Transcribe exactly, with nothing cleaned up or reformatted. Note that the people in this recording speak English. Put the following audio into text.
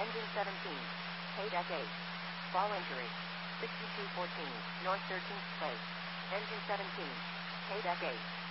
Engine seventeen. K-Deck eight. Fall injury. sixty-two fourteen, North thirteenth Space. Engine seventeen. K-Deck eight.